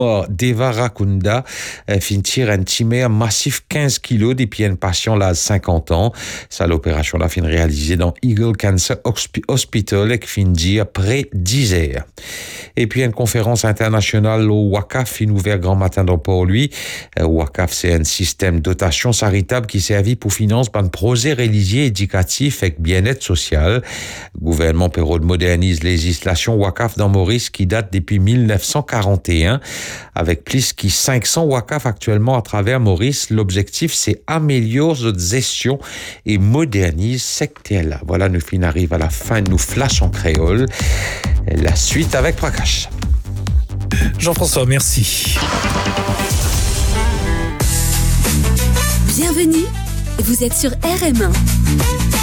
Devarakunda fin tir un timer massif 15 kilos des pieds patient là 50 ans. Ça l'opération là fin réalisée dans Eagle Cancer Hospital et fin dire près 10 heures. Et puis une conférence internationale au WACAF fin ouvert grand matin dans Port-Louis. WACAF c'est un système de dotation charitable qui servit pour financer un projet religieux éducatif et bien-être social. Le gouvernement Perrault modernise législation WACAF dans Maurice qui date depuis 1941. Avec plus que 500 WACAF actuellement à travers Maurice, l'objectif c'est améliorer notre gestion et moderniser ce secteur-là. Voilà, nous fin arrive à la fin de nos flashs en créole. La suite avec Prakash. Jean-François, merci. Bienvenue, vous êtes sur RM1.